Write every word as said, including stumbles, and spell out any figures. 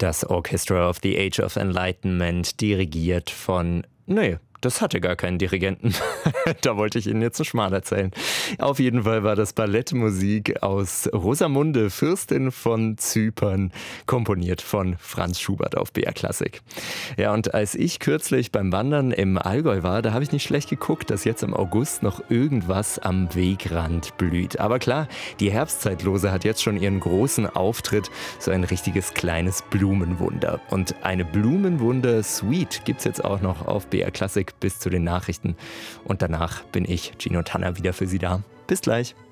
Das Orchestra of the Age of Enlightenment, dirigiert von, nee, das hatte gar keinen Dirigenten. Da wollte ich Ihnen jetzt einen Schmarrn erzählen. Auf jeden Fall war das Ballettmusik aus Rosamunde, Fürstin von Zypern, komponiert von Franz Schubert auf B R Klassik. Ja, und als ich kürzlich beim Wandern im Allgäu war, da habe ich nicht schlecht geguckt, dass jetzt im August noch irgendwas am Wegrand blüht. Aber klar, die Herbstzeitlose hat jetzt schon ihren großen Auftritt, so ein richtiges kleines Blumenwunder. Und eine Blumenwunder-Suite gibt's jetzt auch noch auf B R Klassik bis zu den Nachrichten. Und danach bin ich, Gino Tanner, wieder für Sie da. Bis gleich.